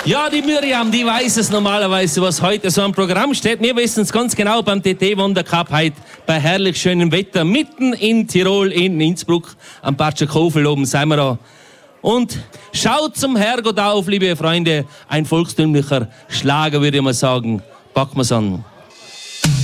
Ja, die Miriam, die weiß es normalerweise, was heute so am Programm steht. Wir wissen es ganz genau beim TT Wonder Cup heute bei herrlich schönem Wetter mitten in Tirol, in Innsbruck, am Batschakofel oben sind wir da. Und schaut zum Herrgott auf, liebe Freunde, ein volkstümlicher Schlager, würde ich mal sagen. Packen wir's an.